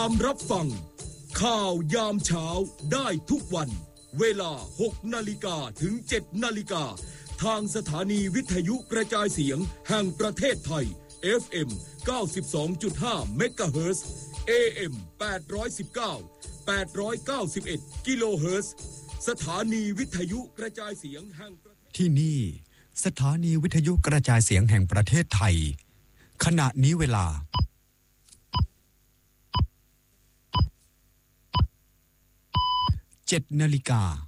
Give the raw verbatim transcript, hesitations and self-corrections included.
ามรับฟังข่าวยามเช้าได้ทุกวันเวลา หกนาฬิกา ถึง เจ็ดนาฬิกา ทางสถานีวิทยุกระจายเสียงแห่งประเทศไทย เอฟ เอ็ม เก้าสิบสองจุดห้า เมกะเฮิรตซ์ เอ เอ็ม แปดร้อยสิบเก้า แปดร้อยเก้าสิบเอ็ด กิโลเฮิรตซ์ สถานีวิทยุกระจายเสียงแห่งที่นี่สถานีวิทยุกระจายเสียงแห่งประเทศไทยขณะนี้เวลาเจ็ดนาฬิกา